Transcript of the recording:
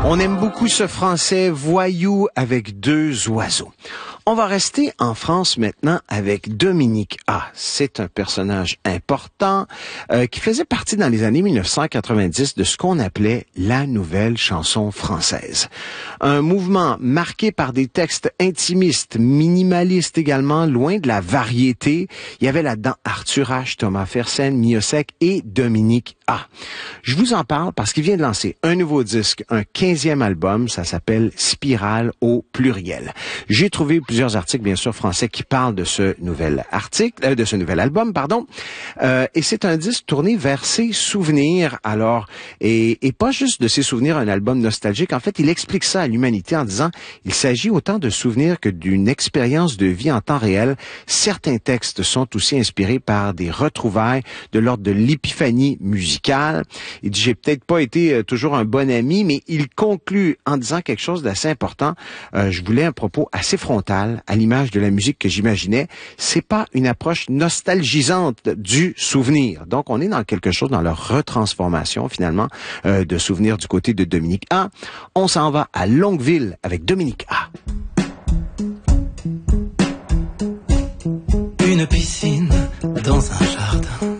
On aime beaucoup ce français voyou avec deux oiseaux. On va rester en France maintenant avec Dominique A. C'est un personnage important qui faisait partie dans les années 1990 de ce qu'on appelait la nouvelle chanson française. Un mouvement marqué par des textes intimistes, minimalistes également, loin de la variété. Il y avait là-dedans Arthur H, Thomas Fersen, Miossec et Dominique A. Je vous en parle parce qu'il vient de lancer un nouveau disque, un 15e album, ça s'appelle Spirale au pluriel. J'ai trouvé plusieurs articles, bien sûr, français qui parlent de ce nouvel album, et c'est un disque tourné vers ses souvenirs, alors, et pas juste de ses souvenirs, un album nostalgique. En fait, il explique ça à l'humanité en disant, il s'agit autant de souvenirs que d'une expérience de vie en temps réel. Certains textes sont aussi inspirés par des retrouvailles de l'ordre de l'épiphanie musicale. Il dit, j'ai peut-être pas été toujours un bon ami, mais il conclut en disant quelque chose d'assez important. Je voulais un propos assez frontal, à l'image de la musique que j'imaginais. C'est pas une approche nostalgisante du souvenir. Donc, on est dans quelque chose, dans leur retransformation, finalement, de souvenirs du côté de Dominique A. On s'en va à Longueville avec Dominique A. Une piscine dans un jardin.